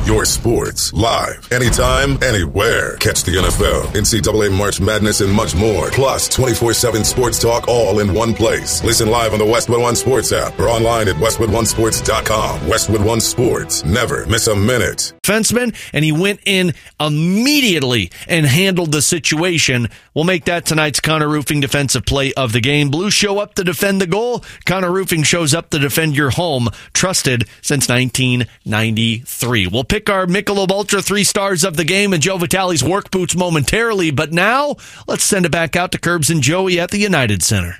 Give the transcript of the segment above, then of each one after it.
your sports, live, anytime, anywhere. Catch the NFL, NCAA March Madness, and much more. Plus, 24/7 sports talk all in one place. Listen live on the Westwood One Sports app or online at westwoodonesports.com. Westwood One Sports. Never miss a minute. Defenseman, and he went in immediately and handled the situation. We'll make that tonight's Connor Roofing Defensive Play of the Game. Blues show up to defend the goal. Connor Roofing shows up to defend your home. Trusted since 1993. We'll pick our Michelob Ultra 3 stars of the game and Joe Vitale's work boots momentarily, but now let's send it back out to Curbs and Joey at the United Center.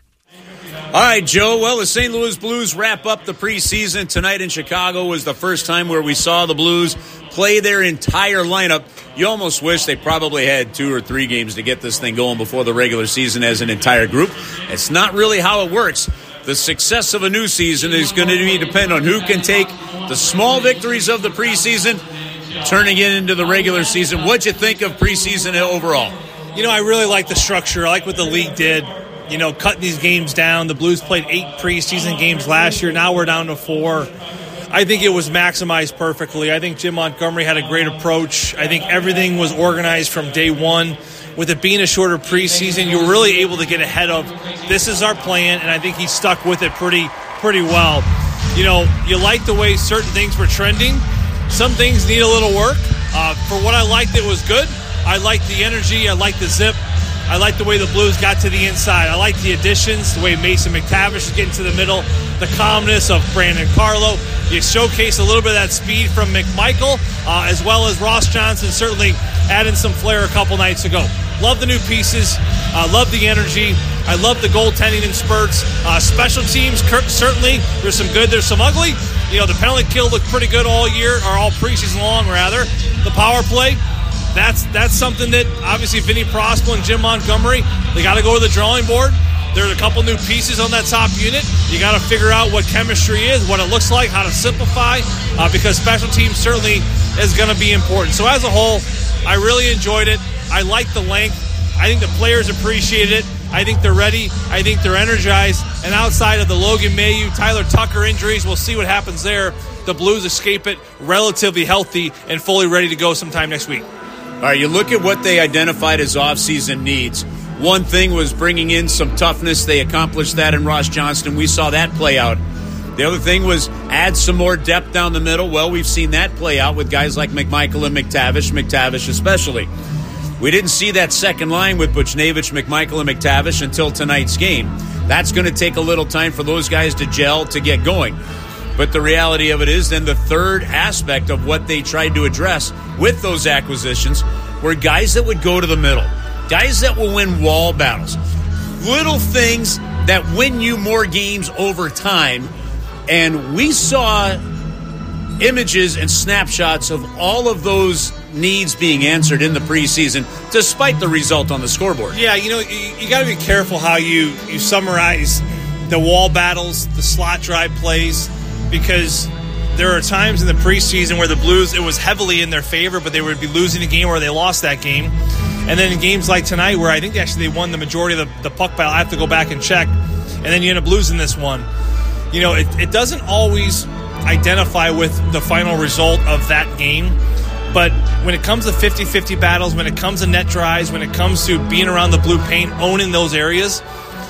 All right, Joe. Well, the St. Louis Blues wrap up the preseason. Tonight in Chicago was the first time where we saw the Blues play their entire lineup. You almost wish they probably had 2 or 3 games to get this thing going before the regular season as an entire group. It's not really how it works. The success of a new season is going to depend on who can take the small victories of the preseason, turning it into the regular season. What'd you think of preseason overall? You know, I really like the structure. I like what the league did. You know, cutting these games down. The Blues played 8 preseason games last year. Now we're down to 4. I think it was maximized perfectly. I think Jim Montgomery had a great approach. I think everything was organized from day one. With it being a shorter preseason, you were really able to get ahead of, this is our plan, and I think he stuck with it pretty well. You know, you like the way certain things were trending. Some things need a little work. For what I liked, it was good. I liked the energy. I liked the zip. I like the way the Blues got to the inside. I like the additions, the way Mason McTavish is getting to the middle, the calmness of Brandon Carlo. You showcase a little bit of that speed from McMichael, as well as Ross Johnson certainly adding some flair a couple nights ago. Love the new pieces. Love the energy. I love the goaltending in spurts. Special teams, certainly. There's some good, there's some ugly. You know, the penalty kill looked pretty good all year, or all preseason long, rather. The power play. That's something that obviously Vinny Prospel and Jim Montgomery, they got to go to the drawing board. There's a couple new pieces on that top unit. You got to figure out what chemistry is, what it looks like, how to simplify, because special teams certainly is going to be important. So as a whole, I really enjoyed it. I like the length. I think the players appreciated it. I think they're ready. I think they're energized. And outside of the Logan Mailloux, Tyler Tucker injuries, we'll see what happens there. The Blues escape it relatively healthy and fully ready to go sometime next week. All right, you look at what they identified as offseason needs. One thing was bringing in some toughness. They accomplished that in Ross Johnston. We saw that play out. The other thing was add some more depth down the middle. Well, we've seen that play out with guys like McMichael and McTavish especially. We didn't see that second line with Buchnevich, McMichael, and McTavish until tonight's game. That's going to take a little time for those guys to gel, to get going. But the reality of it is then the third aspect of what they tried to address with those acquisitions were guys that would go to the middle, guys that will win wall battles, little things that win you more games over time. And we saw images and snapshots of all of those needs being answered in the preseason, despite the result on the scoreboard. Yeah, you know, you got to be careful how you summarize the wall battles, the slot drive plays, because there are times in the preseason where the Blues, it was heavily in their favor, but they would be losing a game or they lost that game. And then in games like tonight, where I think actually they won the majority of the puck battle, I have to go back and check, and then you end up losing this one. You know, it doesn't always identify with the final result of that game, but when it comes to 50-50 battles, when it comes to net drives, when it comes to being around the blue paint, owning those areas,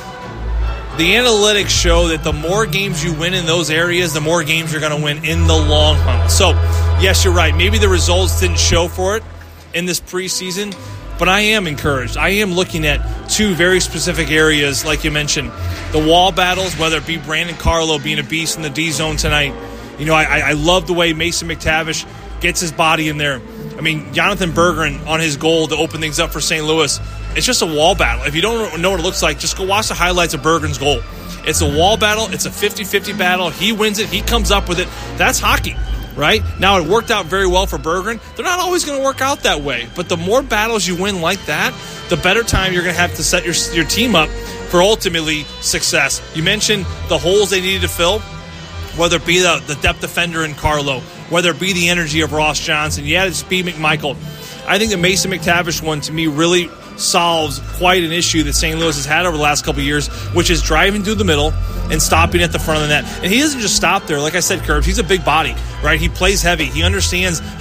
the analytics show that the more games you win in those areas, the more games you're going to win in the long haul. So, yes, you're right. Maybe the results didn't show for it in this preseason, but I am encouraged. I am looking at 2 very specific areas, like you mentioned. The wall battles, whether it be Brandon Carlo being a beast in the D zone tonight. You know, I love the way Mason McTavish gets his body in there. I mean, Jonathan Berggren on his goal to open things up for St. Louis. It's just a wall battle. If you don't know what it looks like, just go watch the highlights of Berggren's goal. It's a wall battle. It's a 50-50 battle. He wins it. He comes up with it. That's hockey, right? Now, it worked out very well for Berggren. They're not always going to work out that way. But the more battles you win like that, the better time you're going to have to set your team up for ultimately success. You mentioned the holes they needed to fill, whether it be the depth defender in Carlo, whether it be the energy of Ross Johnson. You added Speed McMichael. I think the Mason McTavish one, to me, really solves quite an issue that St. Louis has had over the last couple of years, which is driving through the middle and stopping at the front of the net. And he doesn't just stop there. Like I said, Curbs, he's a big body, right? He plays heavy. He understands